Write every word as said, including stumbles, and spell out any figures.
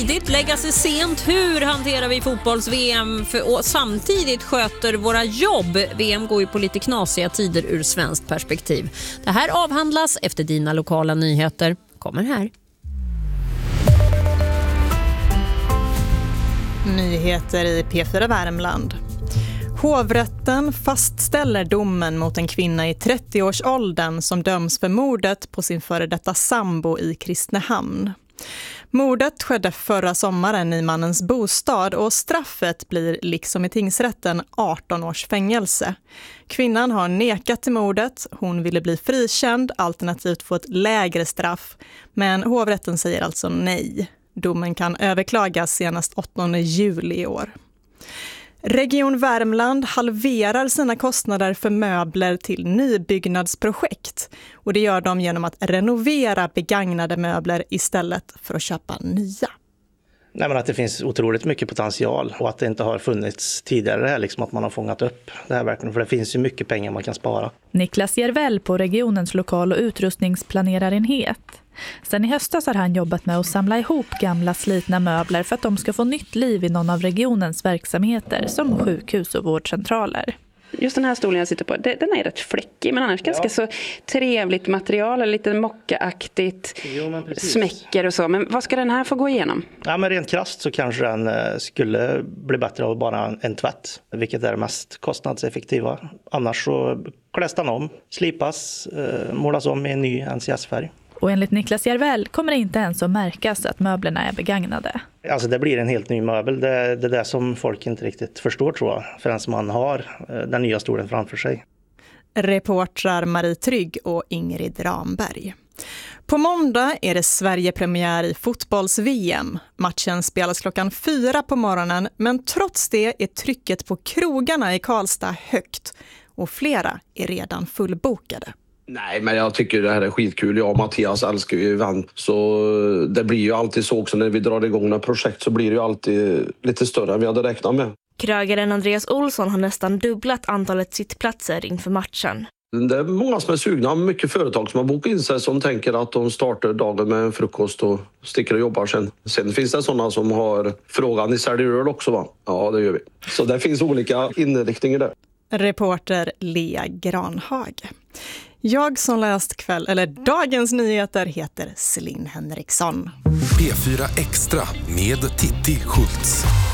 Tidigt, lägga sig sent. Hur hanterar vi fotbolls-V M för, och samtidigt sköter våra jobb? V M går ju på lite knasiga tider ur svenskt perspektiv. Det här avhandlas efter dina lokala nyheter. Kommer här. Nyheter i P fyra Värmland. Hovrätten fastställer domen mot en kvinna i trettioårsåldern som döms för mordet på sin före detta sambo i Kristinehamn. Mordet skedde förra sommaren i mannens bostad och straffet blir liksom i tingsrätten arton års fängelse. Kvinnan har nekat till mordet, hon ville bli frikänd alternativt få ett lägre straff, men hovrätten säger alltså nej. Domen kan överklagas senast åttonde juli i år. Region Värmland halverar sina kostnader för möbler till nybyggnadsprojekt. Och det gör de genom att renovera begagnade möbler istället för att köpa nya. Nej, men att det finns otroligt mycket potential och att det inte har funnits tidigare här, liksom att man har fångat upp det här verkligen. För det finns ju mycket pengar man kan spara. Niklas Järvel på regionens lokal- och utrustningsplanerarenhet. Sen i höstas har han jobbat med att samla ihop gamla slitna möbler för att de ska få nytt liv i någon av regionens verksamheter som sjukhus och vårdcentraler. Just den här stolen jag sitter på, den är rätt fläckig men annars ganska ja. så trevligt material, lite mockaaktigt, jo, smäcker och så. Men vad ska den här få gå igenom? Ja, men rent krasst så kanske den skulle bli bättre av bara en tvätt, vilket är mest kostnadseffektiva. Annars så kläs den om, slipas, målas om i en ny N C S-färg. Och enligt Niklas Järvel kommer det inte ens att märkas att möblerna är begagnade. Alltså det blir en helt ny möbel. Det är det där som folk inte riktigt förstår, tror jag. Förrän man har den nya stolen framför sig. Reportrar Marie Trygg och Ingrid Ramberg. På måndag är det Sverige-premiär i fotbolls-V M. Matchen spelas klockan fyra på morgonen, men trots det är trycket på krogarna i Karlstad högt. Och flera är redan fullbokade. Nej, men jag tycker det här är skitkul. Jag och Mattias älskar ju event. Så det blir ju alltid så också när vi drar igång några projekt så blir det ju alltid lite större än vi hade räknat med. Krögaren Andreas Olsson har nästan dubblat antalet sittplatser inför matchen. Det är många som är sugna. Mycket företag som har bokat in sig som tänker att de startar dagen med en frukost och sticker och jobbar sen. Sen finns det sådana som har frågan i säljer också, va? Ja, det gör vi. Så det finns olika inriktningar där. Reporter Lea Granhag. Jag som läst kväll, eller dagens nyheter heter Celine Henriksson. P fyra Extra med Titti Schultz.